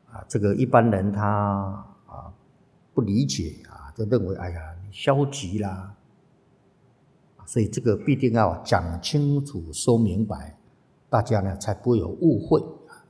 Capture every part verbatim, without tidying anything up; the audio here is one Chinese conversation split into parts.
啊，这个一般人他啊不理解啊，就认为哎呀你消极啦，所以这个必定要讲清楚、说明白，大家呢才不会有误会。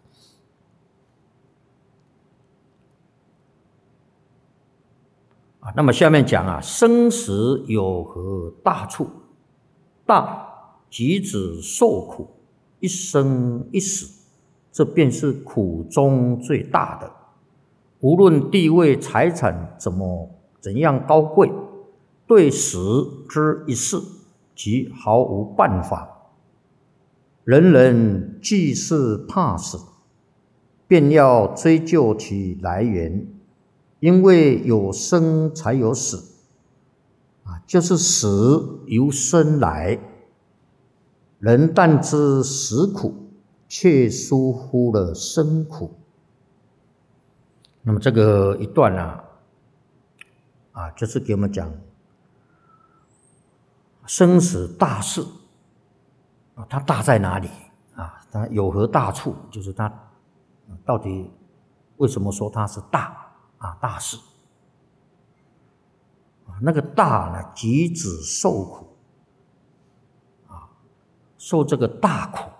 啊，那么下面讲啊，生死有何大处？大即指受苦，一生一死，这便是苦中最大的。无论地位财产怎么怎样高贵，对死之一事，即毫无办法。人人既是怕死，便要追究其来源。因为有生才有死，啊，就是死由生来。人但知死苦，却疏忽了生苦。那么这个一段啊，啊，就是给我们讲生死大事啊，它大在哪里啊？它有何大处？就是它到底为什么说它是大？啊，大事啊，那个大呢，即指受苦啊，受这个大苦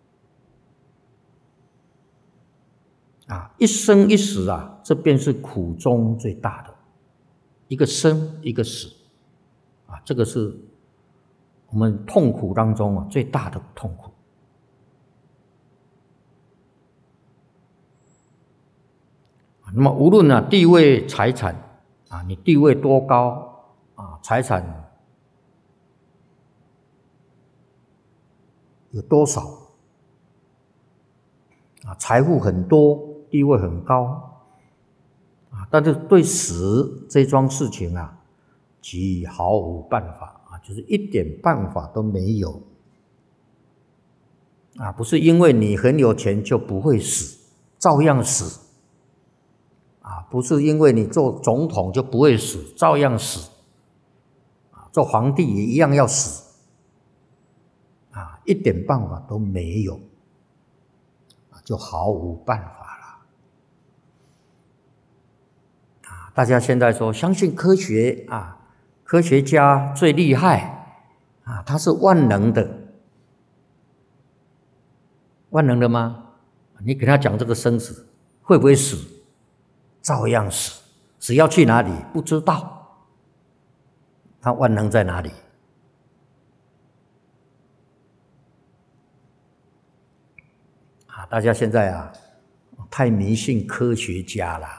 啊，一生一死啊，这便是苦中最大的，一个生一个死啊，这个是我们痛苦当中啊最大的痛苦。那么无论啊地位财产啊，你地位多高啊，财产有多少啊，财富很多，地位很高啊，但是对死这桩事情啊，即毫无办法啊，就是一点办法都没有啊，不是因为你很有钱就不会死，照样死。啊，不是因为你做总统就不会死，照样死。啊，做皇帝也一样要死。啊，一点办法都没有，啊，就毫无办法了。啊，大家现在说相信科学啊，科学家最厉害啊，他是万能的，万能的吗？你给他讲这个生死，会不会死？照样死，死要去哪里不知道，他万能在哪里？啊，大家现在啊，太迷信科学家了。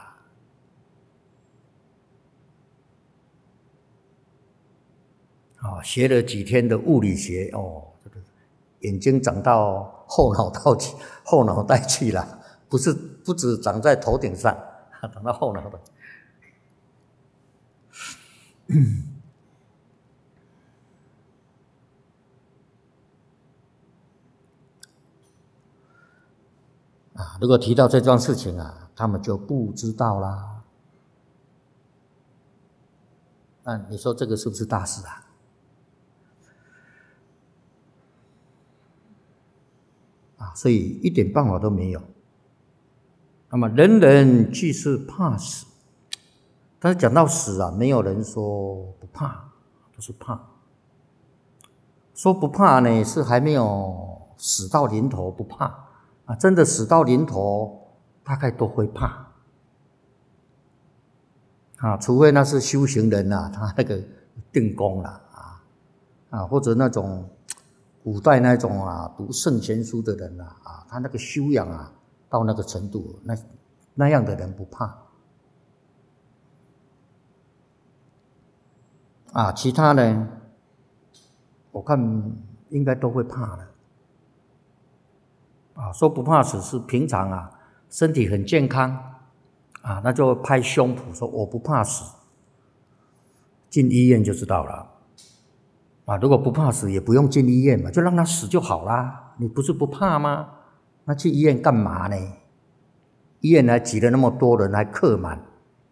哦，学了几天的物理学，哦，这个眼睛长到后脑到后脑袋去了，不是不止长在头顶上。长到后脑袋，啊，如果提到这桩事情啊，他们就不知道啦。那你说这个是不是大事啊？啊，所以一点办法都没有。那么人人俱是怕死，但是讲到死啊，没有人说不怕，都是怕。说不怕呢，是还没有死到临头不怕啊，真的死到临头，大概都会怕啊，除非那是修行人啊，他那个定功了啊啊，或者那种古代那种啊读圣贤书的人啊啊，他那个修养啊。到那个程度，那那样的人不怕啊，其他呢，我看应该都会怕的啊。说不怕死是平常啊，身体很健康啊，那就拍胸脯说我不怕死，进医院就知道了啊。如果不怕死，也不用进医院嘛，就让他死就好啦。你不是不怕吗？那去医院干嘛呢？医院还挤了那么多人，还客满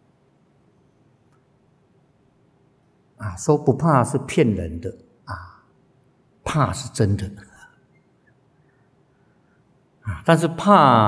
啊！说不怕是骗人的啊，怕是真的啊。但是怕